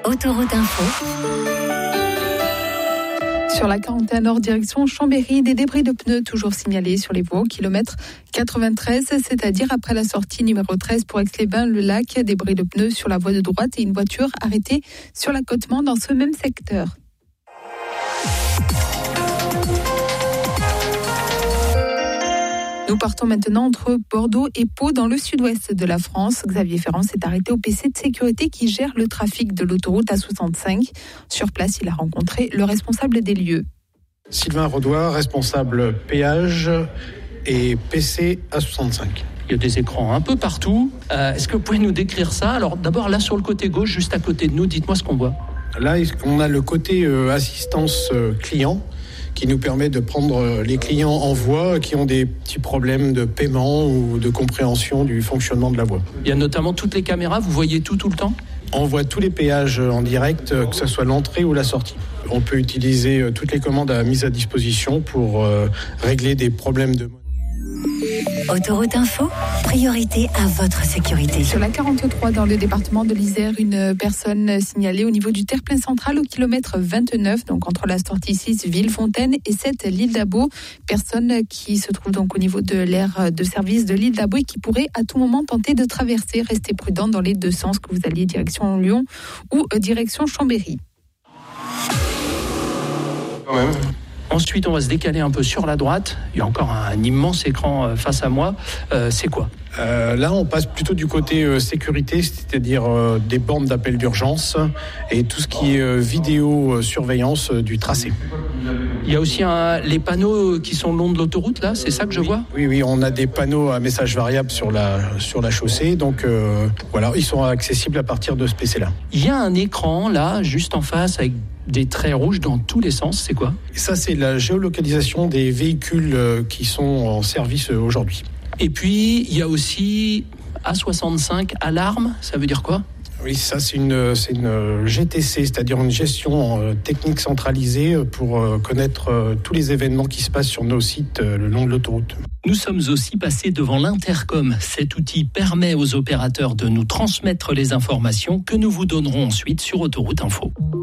Autoroute Info. Sur la 41 Nord, direction Chambéry, des débris de pneus toujours signalés sur les voies au kilomètre 93, c'est-à-dire après la sortie numéro 13 pour Aix-les-Bains-le-Lac. Débris de pneus sur la voie de droite et une voiture arrêtée sur l'accotement dans ce même secteur. Nous partons maintenant entre Bordeaux et Pau dans le sud-ouest de la France. Xavier Ferrand s'est arrêté au PC de sécurité qui gère le trafic de l'autoroute A65. Sur place, il a rencontré le responsable des lieux. Sylvain Rodois, responsable péage et PC A65. Il y a des écrans un peu partout. Est-ce que vous pouvez nous décrire ça ? Alors d'abord là sur le côté gauche, juste à côté de nous, dites-moi ce qu'on voit. Là, on a le côté assistance client qui nous permet de prendre les clients en voie qui ont des petits problèmes de paiement ou de compréhension du fonctionnement de la voie. Il y a notamment toutes les caméras, vous voyez tout le temps ? On voit tous les péages en direct, que ce soit l'entrée ou la sortie. On peut utiliser toutes les commandes mises à disposition pour régler des problèmes de... Autoroute Info, priorité à votre sécurité. Sur la 43 dans le département de l'Isère, une personne signalée au niveau du terre-plein central au kilomètre 29, donc entre la sortie 6 Villefontaine et 7 l'île d'Abo. Personne qui se trouve donc au niveau de l'aire de service de l'île d'Abo et qui pourrait à tout moment tenter de traverser. Restez prudent dans les deux sens, que vous alliez direction Lyon ou direction Chambéry. Quand même. Ensuite, on va se décaler un peu sur la droite. Il y a encore un immense écran face à moi. C'est quoi ? Là, on passe plutôt du côté sécurité, c'est-à-dire des bornes d'appel d'urgence et tout ce qui est vidéosurveillance du tracé. Il y a aussi les panneaux qui sont le long de l'autoroute, là, c'est ça que je vois ? Oui, on a des panneaux à messages variables sur la chaussée, donc voilà, ils sont accessibles à partir de ce PC-là. Il y a un écran, là, juste en face, avec des traits rouges dans tous les sens, c'est quoi ? Ça, c'est la géolocalisation des véhicules qui sont en service aujourd'hui. Et puis, il y a aussi A65 alarme, ça veut dire quoi ? Oui, ça c'est une GTC, c'est-à-dire une gestion technique centralisée pour connaître tous les événements qui se passent sur nos sites le long de l'autoroute. Nous sommes aussi passés devant l'intercom. Cet outil permet aux opérateurs de nous transmettre les informations que nous vous donnerons ensuite sur Autoroute Info.